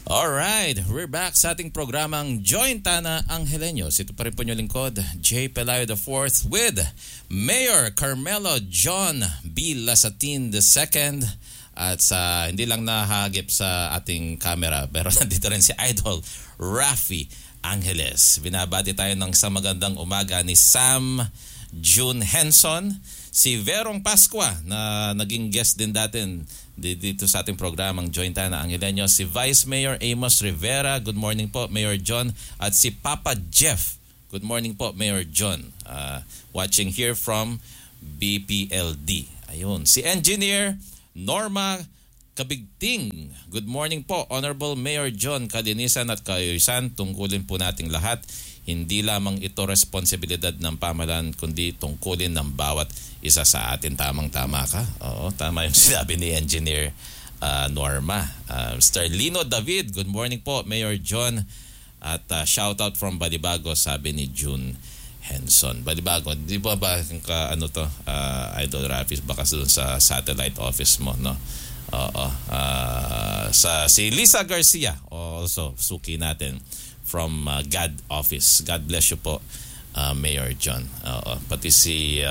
Alright, we're back sa ating programang Jointana Angeleños. Ito pa rin po nyo lingkod, J. Pelayo IV with Mayor Carmelo John B. Lasatin II. At sa hindi lang nahagip sa ating camera, pero nandito rin si Idol Raffy Angeles. Binabati tayo ng sa magandang umaga ni Sam June Henson, si Verong Pascua na naging guest din dito sa ating programang Jointana Angeleños, si Vice Mayor Amos Rivera, good morning po Mayor John, at si Papa Jeff, good morning po Mayor John, watching here from BPLD. Ayun, si Engineer Norma Kabigting, good morning po Honorable Mayor John, kalinisan at kaayusan tungkulin po nating lahat. Hindi lamang ito responsibilidad ng pamahalaan kundi tungkulin ng bawat isa sa atin. Tamang-tama ka. Oo, tama yung sinabi ni Engineer Norma. Mr. Lino David, good morning po Mayor John. At shout out from Balibago, sabi ni June Henson. Balibago, di ba Idol Raffy, baka doon sa satellite office mo, no? Oo. Si Lisa Garcia, also suki natin from God Office. God bless you po, Mayor John. Pati si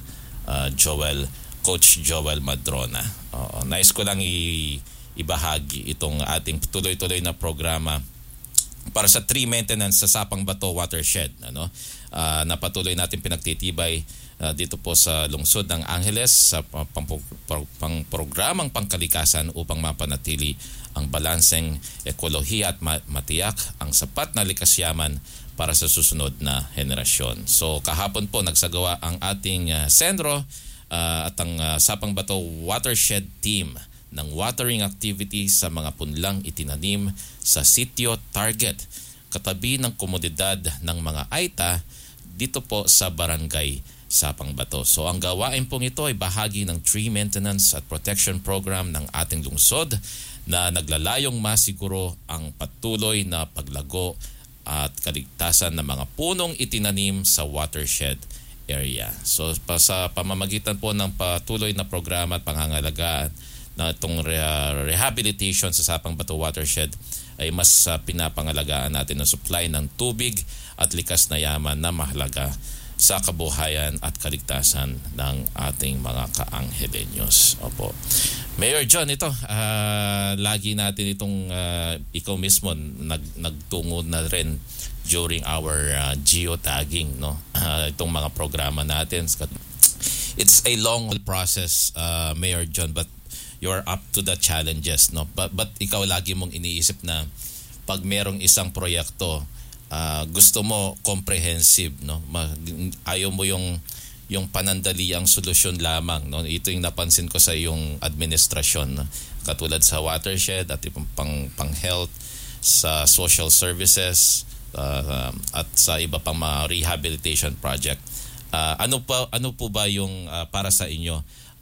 Coach Joel Madrona. Nais ko lang ibahagi itong ating tuloy-tuloy na programa para sa tree maintenance sa Sapang Bato Watershed. Na patuloy natin pinagtitibay dito po sa lungsod ng Angeles sa programang pangkalikasan upang mapanatili ang balanseng ekolohiya at matiyak ang sapat na likas yaman para sa susunod na henerasyon. So kahapon po nagsagawa ang ating sendro at ang Sapang Bato Watershed Team ng watering activity sa mga punlang itinanim sa Sitio Target, katabi ng komunidad ng mga Aita dito po sa Barangay Sapang Bato. So ang gawain pong ito ay bahagi ng tree maintenance at protection program ng ating lungsod na naglalayong masiguro ang patuloy na paglago at kaligtasan ng mga punong itinanim sa watershed area. So sa pamamagitan po ng patuloy na programa at pangangalagaan na itong rehabilitation sa Sapang Bato Watershed ay mas pinapangalagaan natin ang supply ng tubig at likas na yaman na mahalaga sa kabuhayan at kaligtasan ng ating mga ka-Angeleños. Opo. Mayor John, ito, lagi natin itong ikaw mismo nagtungo na rin during our geotagging, no? Itong mga programa natin. It's a long process, Mayor John, but you're up to the challenges, no? But ikaw lagi mong iniisip na pag merong isang proyekto, gusto mo comprehensive, no? Ayaw mo yung panandaliang solusyon lamang, no? Ito yung napansin ko sa iyong administrasyon, no? Katulad sa watershed at pang health, sa social services, at sa iba pang mga rehabilitation project. Ano po ba yung para sa inyo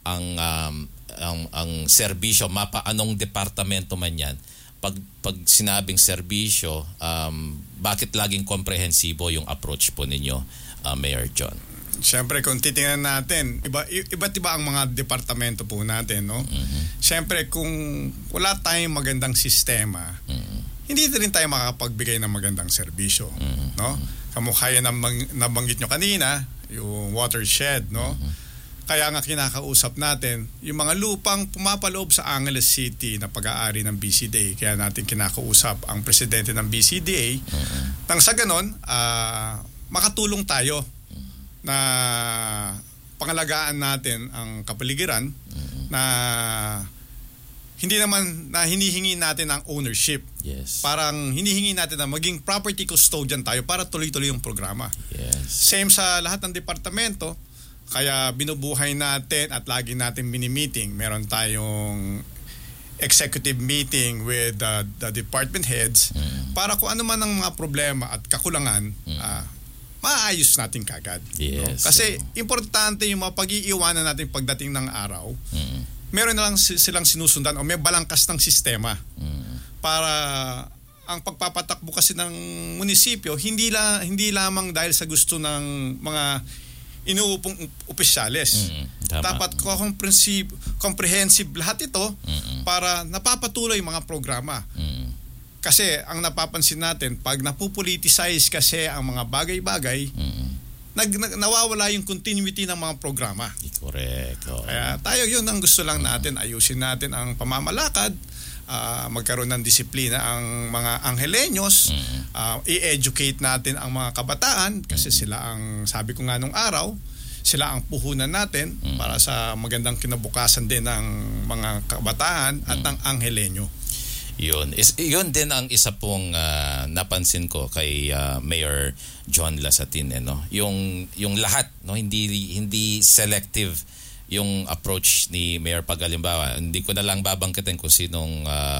ang serbisyo, anong departamento man yan? Pag sinabing serbisyo, bakit laging komprehensibo yung approach po ninyo, Mayor John? Siyempre, kung titingnan natin, iba't iba ang mga departamento po natin, no? Mm-hmm. Siyempre, kung wala tayong magandang sistema, hindi rin tayo makakapagbigay ng magandang serbisyo, no? Kamukha yan nabanggit nyo kanina, yung watershed, no? Kaya nga kinakausap natin yung mga lupang pumapaloob sa Angeles City na pag-aari ng BCDA. Kaya natin kinakausap ang presidente ng BCDA. Nang sa ganon, makatulong tayo na pangalagaan natin ang kapaligiran na hindi naman na hinihingi natin ang ownership. Yes. Parang hinihingi natin na maging property custodian tayo para tuloy-tuloy yung programa. Yes. Same sa lahat ng departamento. Kaya binubuhay natin at lagi natin mini-meeting. Meron tayong executive meeting with the department heads para kung ano man ang mga problema at kakulangan, maayos natin kagad. Yes. No? Kasi importante yung mga pag-iiwanan natin pagdating ng araw. Meron na lang silang sinusundan o may balangkas ng sistema para ang pagpapatakbo kasi ng munisipyo hindi lamang dahil sa gusto ng mga inuupong opisyales. Dapat comprehensive lahat ito para napapatuloy mga programa. Kasi ang napapansin natin, pag napupoliticize kasi ang mga bagay-bagay, nawawala yung continuity ng mga programa. Correct. Kaya tayo, yun ang gusto lang natin. Ayusin natin ang pamamalakad, magkaroon ng disiplina ang mga Angelenyos, i-educate natin ang mga kabataan kasi sila ang, sabi ko nga nung araw, sila ang puhunan natin para sa magandang kinabukasan din ng mga kabataan at ng Anghelenyo. Yun din ang isa pong napansin ko kay Mayor John Lasatin, no? Yung lahat, no, hindi selective yung approach ni Mayor. Pag halimbawa, hindi ko na lang babangkitin kung sinong